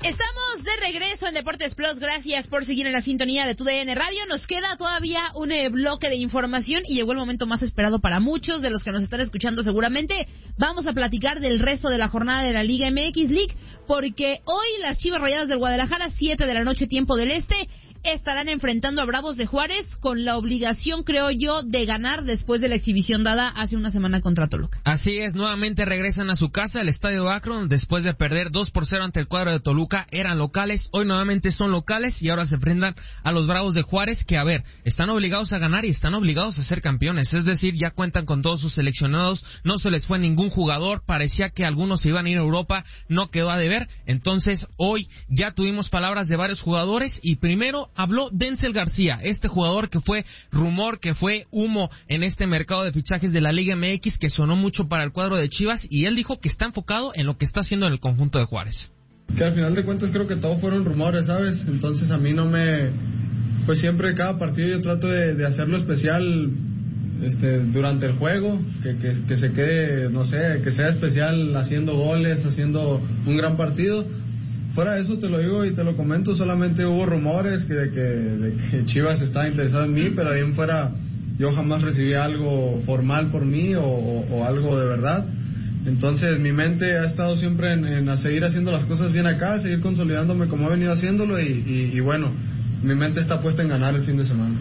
Estamos de regreso en Deportes Plus. Gracias por seguir en la sintonía de TUDN Radio. Nos queda todavía un bloque de información y llegó el momento más esperado para muchos de los que nos están escuchando seguramente. Vamos a platicar del resto de la jornada de la Liga MX League, porque hoy las Chivas Rayadas del Guadalajara, 7 de la noche, tiempo del este, estarán enfrentando a Bravos de Juárez con la obligación, creo yo, de ganar después de la exhibición dada hace una semana contra Toluca. Así es, nuevamente regresan a su casa, el Estadio Akron, después de perder 2-0 ante el cuadro de Toluca. Eran locales, hoy nuevamente son locales y ahora se enfrentan a los Bravos de Juárez, que, a ver, están obligados a ganar y están obligados a ser campeones, es decir, ya cuentan con todos sus seleccionados, no se les fue ningún jugador, parecía que algunos se iban a ir a Europa, no quedó a deber. Entonces hoy ya tuvimos palabras de varios jugadores y primero habló Denzel García, este jugador que fue rumor, que fue humo en este mercado de fichajes de la Liga MX, que sonó mucho para el cuadro de Chivas, y él dijo que está enfocado en lo que está haciendo en el conjunto de Juárez. Que al final de cuentas creo que todo fueron rumores, ¿sabes? Entonces a mí no me... Pues siempre cada partido yo trato de hacerlo especial durante el juego, que se quede, no sé, que sea especial haciendo goles, haciendo un gran partido. Fuera de eso, te lo digo y te lo comento, solamente hubo rumores de que Chivas estaba interesado en mí, pero ahí en fuera yo jamás recibí algo formal por mí o algo de verdad. Entonces mi mente ha estado siempre en seguir haciendo las cosas bien acá, seguir consolidándome como he venido haciéndolo y bueno, mi mente está puesta en ganar el fin de semana.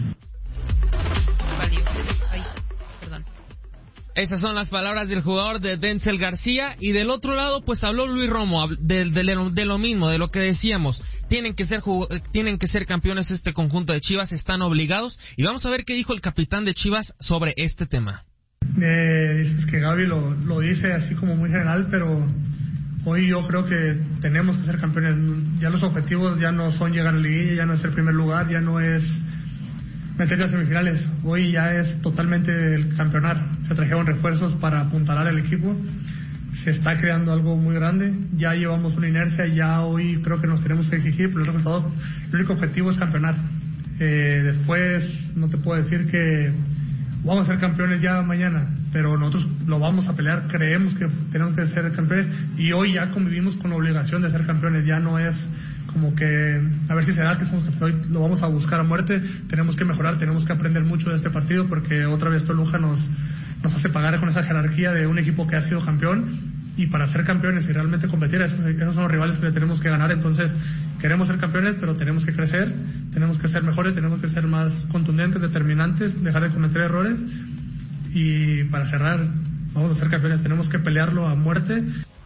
Esas son las palabras del jugador de Denzel García. Y del otro lado, pues habló Luis Romo de lo mismo, de lo que decíamos. Tienen que ser campeones este conjunto de Chivas, están obligados. Y vamos a ver qué dijo el capitán de Chivas sobre este tema. Dices que Gaby lo dice así como muy general, pero hoy yo creo que tenemos que ser campeones. Ya los objetivos ya no son llegar a la liguilla, ya no es el primer lugar, ya no es meterse a semifinales. Hoy ya es totalmente el campeonar. Se trajeron refuerzos para apuntalar al equipo. Se está creando algo muy grande. Ya llevamos una inercia. Ya hoy creo que nos tenemos que exigir, pero el resultado, el único objetivo es campeonar. Después no te puedo decir que vamos a ser campeones ya mañana, pero nosotros lo vamos a pelear. Creemos que tenemos que ser campeones y hoy ya convivimos con la obligación de ser campeones. Ya no es como que a ver si se da que somos campeones. Hoy lo vamos a buscar a muerte. Tenemos que mejorar, tenemos que aprender mucho de este partido, porque otra vez Toluca nos hace pagar con esa jerarquía de un equipo que ha sido campeón. Y para ser campeones y realmente competir, esos son los rivales que le tenemos que ganar. Entonces queremos ser campeones, pero tenemos que crecer, tenemos que ser mejores, tenemos que ser más contundentes, determinantes, dejar de cometer errores. Y para cerrar, vamos a ser campeones, tenemos que pelearlo a muerte.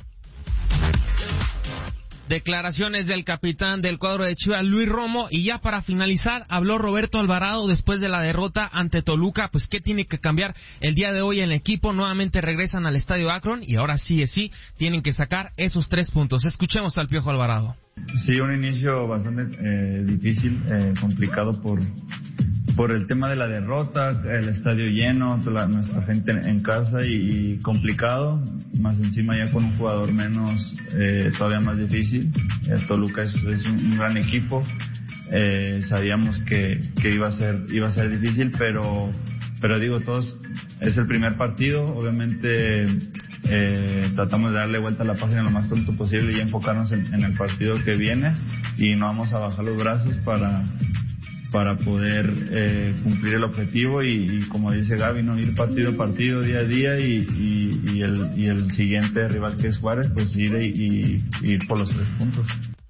Declaraciones del capitán del cuadro de Chivas, Luis Romo. Y ya para finalizar, habló Roberto Alvarado después de la derrota ante Toluca. Pues qué tiene que cambiar el día de hoy en el equipo. Nuevamente regresan al Estadio Akron y ahora sí tienen que sacar esos 3 puntos. Escuchemos al Piojo Alvarado. Sí, un inicio bastante difícil, complicado por el tema de la derrota, el estadio lleno, nuestra gente en casa y complicado, más encima ya con un jugador menos, todavía más difícil. Toluca es un gran equipo, sabíamos que iba a ser difícil, pero digo, todos, es el primer partido, obviamente tratamos de darle vuelta a la página lo más pronto posible y enfocarnos en el partido que viene, y no vamos a bajar los brazos para poder cumplir el objetivo y como dice Gaby, no ir partido a partido, día a día, y el siguiente rival, que es Juárez, pues ir por los 3 puntos.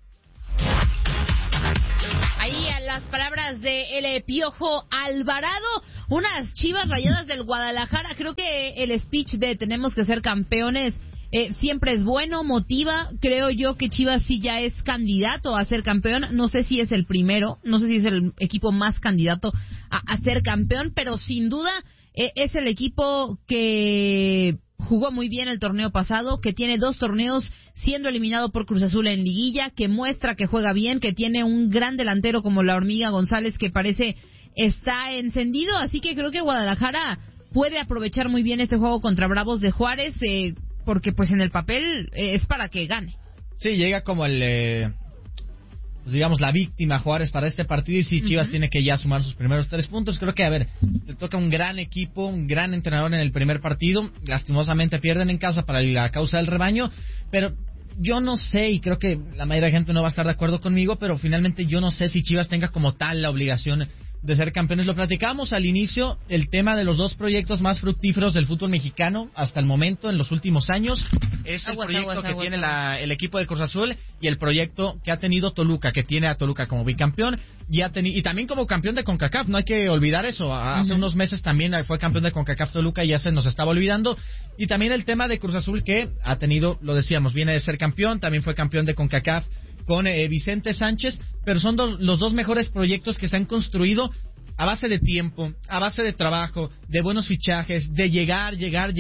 Ahí a las palabras de el Piojo Alvarado. Unas Chivas Rayadas del Guadalajara. Creo que el speech de tenemos que ser campeones siempre es bueno, motiva. Creo yo que Chivas sí ya es candidato a ser campeón. No sé si es el primero, no sé si es el equipo más candidato a ser campeón, pero sin duda es el equipo que jugó muy bien el torneo pasado, que tiene 2 torneos siendo eliminado por Cruz Azul en liguilla, que muestra que juega bien, que tiene un gran delantero como la Hormiga González, que parece está encendido. Así que creo que Guadalajara puede aprovechar muy bien este juego contra Bravos de Juárez, porque pues en el papel es para que gane. Sí, llega como digamos la víctima Juárez para este partido, y sí, Chivas tiene que ya sumar sus primeros 3 puntos. Creo que, a ver, le toca un gran equipo, un gran entrenador en el primer partido. Lastimosamente pierden en casa para la causa del rebaño, pero yo no sé, y creo que la mayoría de la gente no va a estar de acuerdo conmigo, pero finalmente yo no sé si Chivas tenga como tal la obligación de ser campeones. Lo platicábamos al inicio, el tema de los dos proyectos más fructíferos del fútbol mexicano hasta el momento, en los últimos años, es el proyecto que tiene el equipo de Cruz Azul y el proyecto que ha tenido Toluca, que tiene a Toluca como bicampeón y también como campeón de CONCACAF. No hay que olvidar eso. Hace unos meses también fue campeón de CONCACAF Toluca y ya se nos estaba olvidando. Y también el tema de Cruz Azul, que ha tenido, lo decíamos, viene de ser campeón, también fue campeón de CONCACAF con Vicente Sánchez, pero son los dos mejores proyectos que se han construido a base de tiempo, a base de trabajo, de buenos fichajes, de llegar,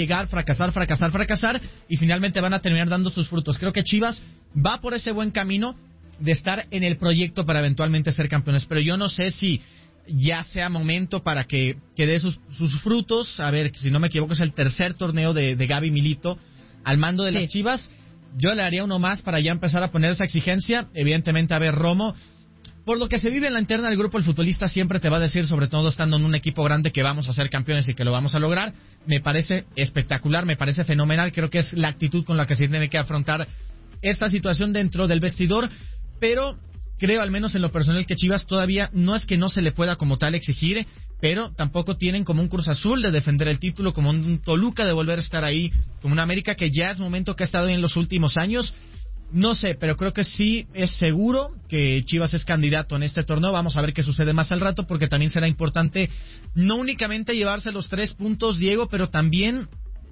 fracasar, y finalmente van a terminar dando sus frutos. Creo que Chivas va por ese buen camino de estar en el proyecto para eventualmente ser campeones, pero yo no sé si ya sea momento para que dé sus frutos. A ver, si no me equivoco, es el tercer torneo de Gaby Milito al mando de las Chivas. Yo le haría uno más para ya empezar a poner esa exigencia. Evidentemente, a ver, Romo, por lo que se vive en la interna del grupo, el futbolista siempre te va a decir, sobre todo estando en un equipo grande, que vamos a ser campeones y que lo vamos a lograr. Me parece espectacular, me parece fenomenal. Creo que es la actitud con la que se tiene que afrontar esta situación dentro del vestidor, pero creo, al menos en lo personal, que Chivas todavía no es que no se le pueda como tal exigir, pero tampoco tienen como un Cruz Azul de defender el título, como un Toluca de volver a estar ahí, como un América que ya es momento que ha estado en los últimos años. No sé, pero creo que sí es seguro que Chivas es candidato en este torneo. Vamos a ver qué sucede más al rato, porque también será importante no únicamente llevarse los 3 puntos, Diego, pero también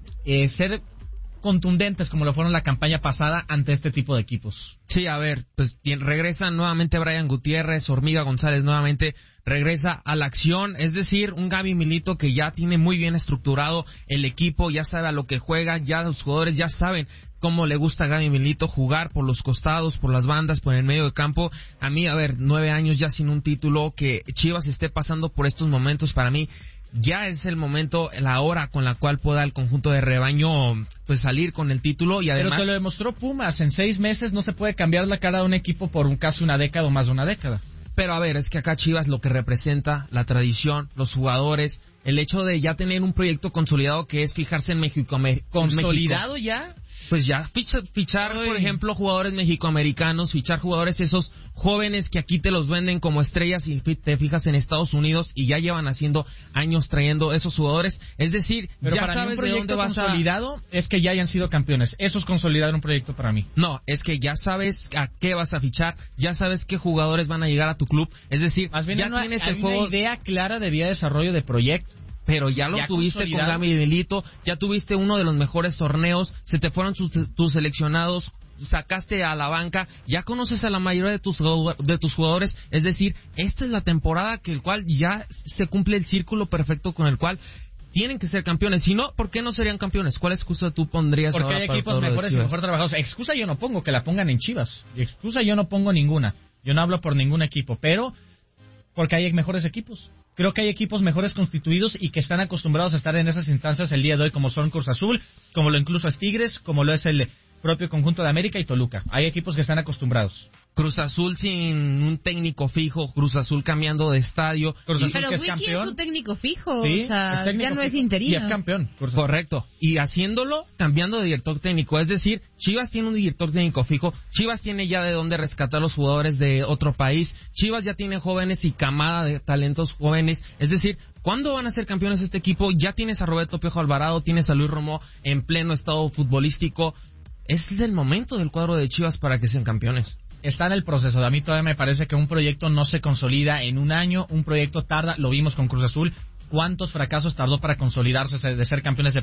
ser contundentes como lo fueron la campaña pasada ante este tipo de equipos. Sí, a ver, pues regresa nuevamente Brian Gutiérrez, Hormiga González nuevamente regresa a la acción, es decir, un Gaby Milito que ya tiene muy bien estructurado el equipo, ya sabe a lo que juega, ya los jugadores ya saben cómo le gusta a Gaby Milito jugar por los costados, por las bandas, por el medio de campo. A mí, a ver, 9 años ya sin un título, que Chivas esté pasando por estos momentos, para mí ya es el momento, la hora con la cual pueda el conjunto de rebaño pues salir con el título. Y además, pero te lo demostró Pumas, en 6 meses no se puede cambiar la cara de un equipo por casi una década o más de una década. Pero a ver, es que acá Chivas lo que representa, la tradición, los jugadores, el hecho de ya tener un proyecto consolidado que es fijarse en México. ¿Consolidado ya? Pues ya fichar, por ejemplo, jugadores mexicoamericanos, fichar jugadores esos jóvenes que aquí te los venden como estrellas y te fijas en Estados Unidos y ya llevan haciendo años trayendo esos jugadores. Es decir, pero ya para sabes mí un de dónde vas consolidado es que ya hayan sido campeones. Eso es consolidar un proyecto para mí. No, es que ya sabes a qué vas a fichar, ya sabes qué jugadores van a llegar a tu club. Es decir, más bien ya tienes el juego. Una idea clara de vía de desarrollo de proyecto. Pero ya lo tuviste con Gaby Milito, ya tuviste uno de los mejores torneos, se te fueron tus seleccionados, sacaste a la banca, ya conoces a la mayoría de tus jugadores, es decir, esta es la temporada que el cual ya se cumple el círculo perfecto con el cual tienen que ser campeones. Si no, ¿por qué no serían campeones? ¿Cuál excusa tú pondrías? Porque hay equipos mejores y mejor trabajados. Excusa yo no pongo, que la pongan en Chivas. Y excusa yo no pongo ninguna. Yo no hablo por ningún equipo, pero porque hay mejores equipos. Creo que hay equipos mejores constituidos y que están acostumbrados a estar en esas instancias el día de hoy, como son Cruz Azul, como lo incluso es Tigres, como lo es el propio conjunto de América y Toluca. Hay equipos que están acostumbrados. Cruz Azul sin un técnico fijo, Cruz Azul cambiando de estadio. Pero que es Wiki campeón. Es su técnico fijo, ¿Sí? o sea, ya no fijo, es interino. Y es campeón. Correcto. Y haciéndolo, cambiando de director técnico. Es decir, Chivas tiene un director técnico fijo, Chivas tiene ya de dónde rescatar los jugadores de otro país, Chivas ya tiene jóvenes y camada de talentos jóvenes. Es decir, ¿cuándo van a ser campeones este equipo? Ya tienes a Roberto Piojo Alvarado, tienes a Luis Romo en pleno estado futbolístico. Es el momento del cuadro de Chivas para que sean campeones. Está en el proceso. A mí todavía me parece que un proyecto no se consolida en un año. Un proyecto tarda, lo vimos con Cruz Azul. ¿Cuántos fracasos tardó para consolidarse de ser campeones de